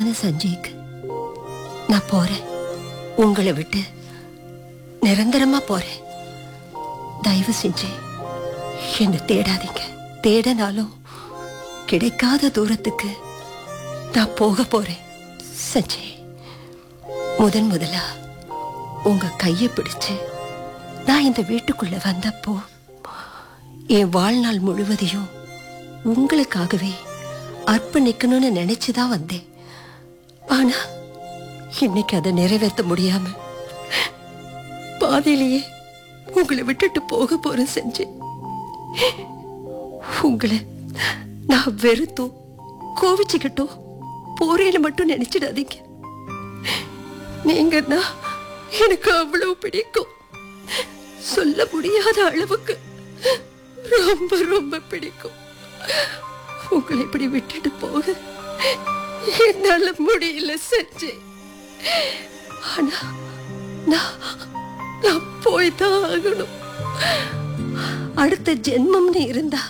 வயசான சஞ்சய்க்கு நான் போறேன். உங்களை விட்டு நிரந்தரமா போறேன். தயவு செஞ்சு என்ன தேடாதீங்க. தேடனாலும் கிடைக்காத தூரத்துக்கு நான் போக போறேன். சஞ்சய், முதலா உங்க கையை பிடிச்சு நான் இந்த வீட்டுக்குள்ள வந்தப்போ என் வாழ்நாள் முழுவதையும் உங்களுக்காகவே அர்ப்பணிக்கணும்னு நினைச்சுதான் வந்தேன். ஆனா இன்னைக்கு அதை நிறைவேற்ற முடியாம பாதியிலேயே உங்களை விட்டுட்டு போக போறேன். செஞ்சு உங்களை நான் வெறுத்தோம் கோவிச்சுக்கிட்டோம் போறேன்னு மட்டும் நினைச்சிடாதீங்க. நீங்க தான் எனக்கு அவ்வளவு பிடிக்கும். சொல்ல முடியாத அளவுக்கு ரொம்ப ரொம்ப பிடிக்கும். உங்களை இப்படி விட்டுட்டு போக என்னால முடியல செஞ்சு. ஆனா நான் போய்தான் ஆகணும். அடுத்த ஜென்மம்னு இருந்தா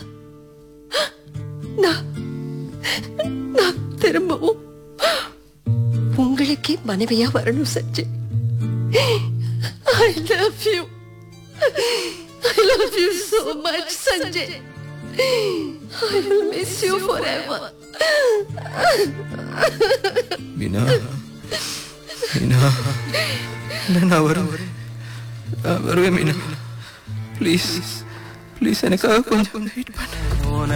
நான் திரும்பவும் உங்களுக்கே மனைவியா வரணும் செஞ்சு. I love you. I love you so much, Sanjay. I will miss you forever. Meena, நான் வருவேன் மீனா. ப்ளீஸ் எனக்காக கொஞ்சம் வெயிட் பண்ணு.